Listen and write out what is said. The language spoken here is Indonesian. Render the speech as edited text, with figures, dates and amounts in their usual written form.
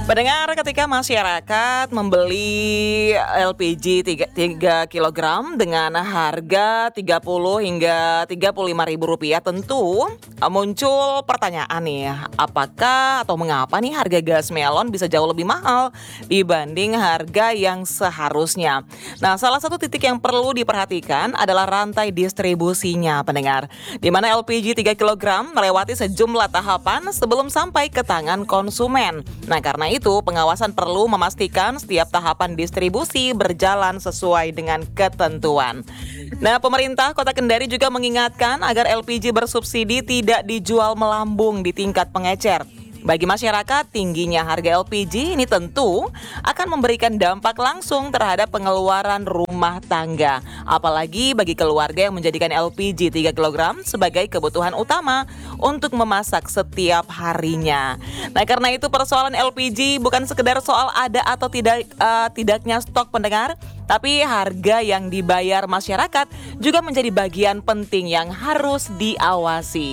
Pendengar, ketika masyarakat membeli LPG 3 kilogram dengan harga 30 hingga Rp35.000, tentu muncul pertanyaan nih, apakah atau mengapa nih harga gas melon bisa jauh lebih mahal dibanding harga yang seharusnya. Nah, salah satu titik yang perlu diperhatikan adalah rantai distribusinya, pendengar, di mana LPG 3 kilogram melewati sejumlah tahapan sebelum sampai ke tangan konsumen. Nah, karena itu pengawasan perlu memastikan setiap tahapan distribusi berjalan sesuai dengan ketentuan. Nah, pemerintah Kota Kendari juga mengingatkan agar LPG bersubsidi tidak dijual melambung di tingkat pengecer. Bagi masyarakat, tingginya harga LPG ini tentu akan memberikan dampak langsung terhadap pengeluaran rumah tangga. Apalagi bagi keluarga yang menjadikan LPG 3 kg sebagai kebutuhan utama untuk memasak setiap harinya. Nah, karena itu persoalan LPG bukan sekedar soal ada atau tidaknya stok, pendengar, tapi harga yang dibayar masyarakat juga menjadi bagian penting yang harus diawasi.